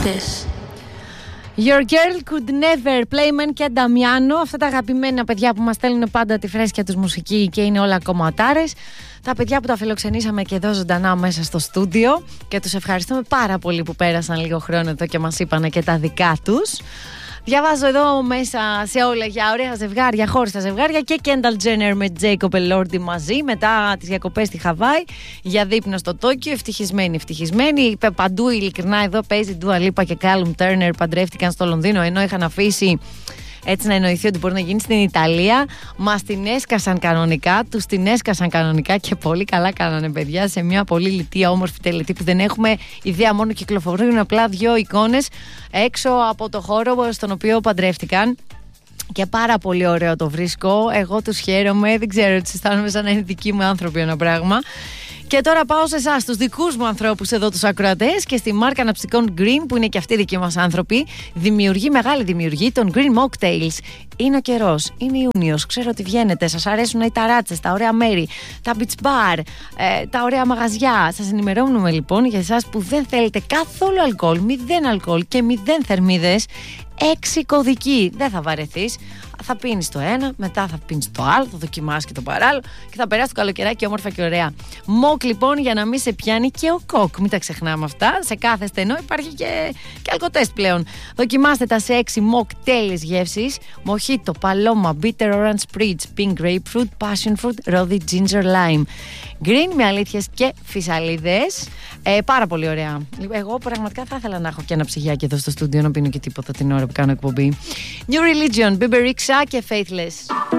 Ακροατές. Your Girl Could Never, Playman και Ανταμιάνο. Αυτά τα αγαπημένα παιδιά που μας στέλνουν πάντα τη φρέσκια τους μουσική και είναι όλα κομματάρες. Τα παιδιά που τα φιλοξενήσαμε και εδώ ζωντανά μέσα στο στούντιο και τους ευχαριστούμε πάρα πολύ που πέρασαν λίγο χρόνο εδώ και μας είπανε και τα δικά τους. Διαβάζω εδώ μέσα σε όλα για ωραία ζευγάρια, χώριστα ζευγάρια και Kendall Jenner με Jacob Elordi μαζί μετά τις διακοπές στη Χαβάη για δείπνο στο Τόκιο. Ευτυχισμένοι. Παντού ειλικρινά εδώ παίζει Dua Lipa και Callum Turner, παντρεύτηκαν στο Λονδίνο ενώ είχαν αφήσει έτσι να εννοηθεί ότι μπορεί να γίνει στην Ιταλία. Μας την έσκασαν κανονικά, τους την έσκασαν κανονικά και πολύ καλά κάνανε παιδιά σε μια πολύ λιτία όμορφη τελετή που δεν έχουμε ιδέα, μόνο κυκλοφορούν απλά 2 εικόνες έξω από το χώρο στον οποίο παντρεύτηκαν. Και πάρα πολύ ωραίο το βρίσκω. Εγώ τους χαίρομαι. Δεν ξέρω, τους αισθάνομαι σαν να είναι δικοί μου άνθρωποι ένα πράγμα. Και τώρα πάω σε εσάς, τους δικούς μου ανθρώπους εδώ, τους ακροατές, και στη μάρκα αναψυκτικών Green, που είναι και αυτοί δικοί μας άνθρωποι. Μεγάλη δημιουργή των Green Mocktails. Είναι ο καιρός, είναι Ιούνιος, ξέρω ότι βγαίνετε, σας αρέσουν οι ταράτσες, τα ωραία μέρη, τα beach bar, τα ωραία μαγαζιά. Σας ενημερώνουμε λοιπόν για εσάς που δεν θέλετε καθόλου αλκοόλ, 0 αλκοόλ και 0 θερμίδες. 6 κωδικοί, δεν θα βαρεθείς. Θα πίνεις το ένα, μετά θα πίνεις το άλλο, θα δοκιμάσεις και το παράλληλο και θα περάσει το καλοκαιράκι όμορφα και ωραία. Μοκ λοιπόν για να μην σε πιάνει και ο κοκ. Μην τα ξεχνάμε αυτά. Σε κάθε στενό υπάρχει και αλκοτέστ πλέον. Δοκιμάστε τα σε 6 μοκ τέλειες γεύσεις. Μοχίτο, παλώμα, bitter orange spritz, pink grapefruit, passion fruit, rosy ginger lime. Green με αλήθειες και φυσαλίδες. Πάρα πολύ ωραία. Εγώ πραγματικά θα ήθελα να έχω και ένα ψυγιάκι εδώ στο στούντιο να πίνω και τίποτα την ώρα που κάνω εκπομπή. New Religion, Bebe Rexha και Faithless.